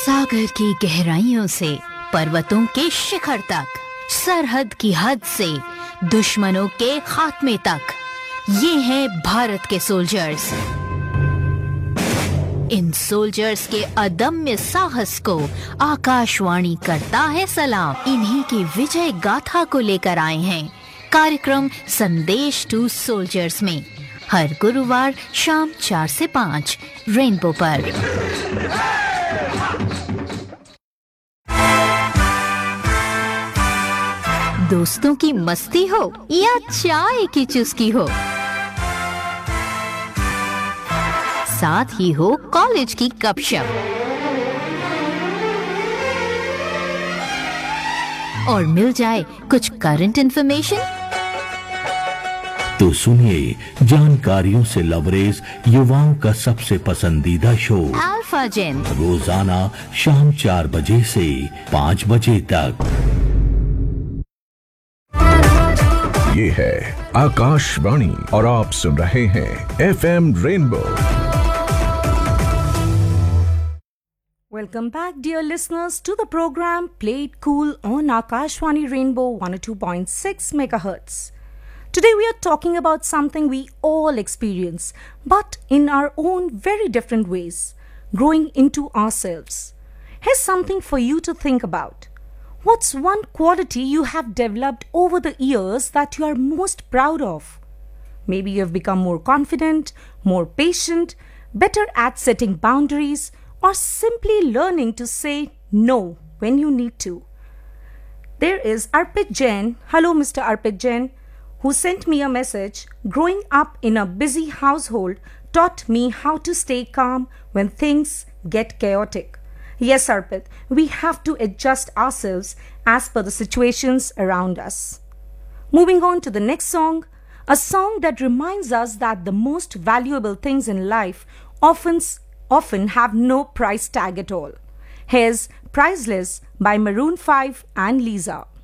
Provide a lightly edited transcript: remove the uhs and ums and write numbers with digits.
सागर की गहराइयों से पर्वतों के शिखर तक, सरहद की हद से दुश्मनों के खात्मे तक, ये हैं भारत के सोल्जर्स। इन सोल्जर्स के अदम्य साहस को आकाशवाणी करता है सलाम। इन्हीं की विजय गाथा को लेकर आए हैं कार्यक्रम संदेश टू सोल्जर्स में, हर गुरुवार शाम 4 से 5 रेनबो पर। दोस्तों की मस्ती हो या चाय की चुस्की हो, साथ ही हो कॉलेज की गपशप, और मिल जाए कुछ करंट इंफॉर्मेशन, तो सुनिए जानकारियों से लबरेज युवाओं का सबसे पसंदीदा शो अल्फा जेन, रोजाना शाम 4 बजे से 5 बजे तक। ये है आकाशवाणी और आप सुन रहे हैं FM rainbow. Welcome back, dear listeners, to the program Play It Cool on Akashvani Rainbow 102.6 megahertz. Today we are talking about something we all experience, but in our own very different ways, growing into ourselves. Here's something for you to think about. What's one quality you have developed over the years that you are most proud of? Maybe you have become more confident, more patient, better at setting boundaries, or simply learning to say no when you need to. There is Arpit Jain. Hello, Mr. Arpit Jain, who sent me a message. Growing up in a busy household taught me how to stay calm when things get chaotic. Yes, Arpit, we have to adjust ourselves as per the situations around us. Moving on to the next song, a song that reminds us that the most valuable things in life often have no price tag at all. Here's Priceless by Maroon 5 and Lisa.